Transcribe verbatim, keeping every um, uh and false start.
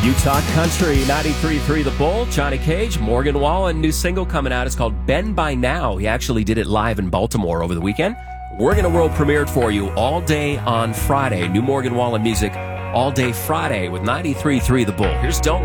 Utah Country, ninety-three point three The Bull, Johnny Cage, Morgan Wallen, new single coming out. It's called Bend By Now. He actually did it live in Baltimore over the weekend. We're going to world premiere it for you all day on Friday. New Morgan Wallen music all day Friday with ninety-three point three The Bull. Here's Don't